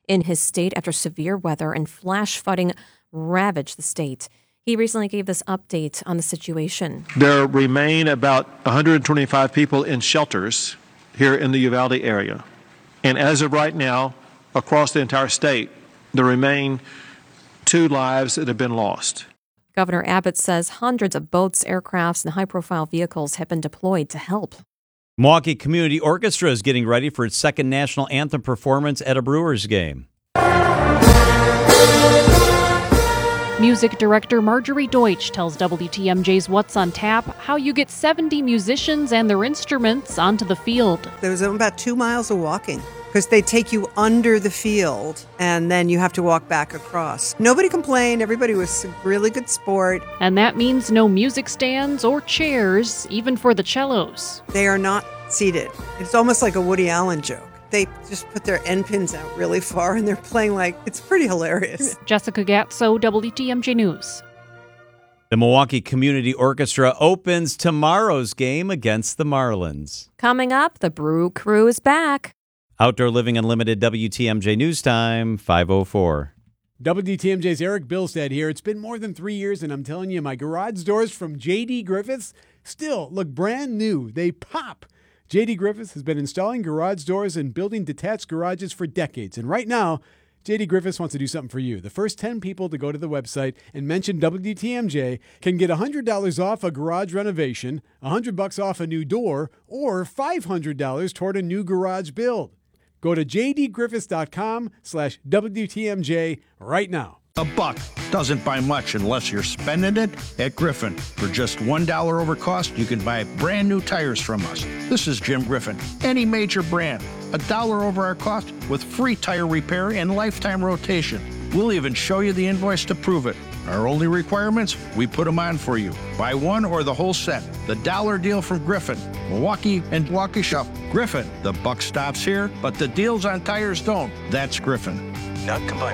in his state after severe weather and flash flooding ravaged the state. He recently gave this update on the situation. There remain about 125 people in shelters here in the Uvalde area. And as of right now, across the entire state, there remain 2 lives that have been lost. Governor Abbott says hundreds of boats, aircrafts, and high-profile vehicles have been deployed to help. Milwaukee Community Orchestra is getting ready for its second national anthem performance at a Brewers game. Music director Marjorie Deutsch tells WTMJ's What's on Tap how you get 70 musicians and their instruments onto the field. There was about 2 miles of walking because they take you under the field and then you have to walk back across. Nobody complained. Everybody was a really good sport. And that means no music stands or chairs, even for the cellos. They are not seated. It's almost like a Woody Allen joke. They just put their end pins out really far and they're playing like, it's pretty hilarious. Jessica Gatso, WTMJ News. The Milwaukee Community Orchestra opens tomorrow's game against the Marlins. Coming up, the Brew Crew is back. Outdoor Living Unlimited, WTMJ News Time, 5:04. WTMJ's Eric Bilstead here. It's been more than 3 years, and I'm telling you, my garage doors from J.D. Griffiths still look brand new. They pop. J.D. Griffiths has been installing garage doors and building detached garages for decades. And right now, J.D. Griffiths wants to do something for you. The first 10 people to go to the website and mention WTMJ can get $100 off a garage renovation, $100 off a new door, or $500 toward a new garage build. Go to jdgriffiths.com/WTMJ right now. $1 doesn't buy much unless you're spending it at Griffin. For just $1 over cost, you can buy brand new tires from us. This is Jim Griffin. Any major brand, $1 over our cost with free tire repair and lifetime rotation. We'll even show you the invoice to prove it. Our only requirements, we put them on for you. Buy one or the whole set. The dollar deal from Griffin. Milwaukee and Waukesha. Griffin. The buck stops here, but the deals on tires don't. That's Griffin. Not combined.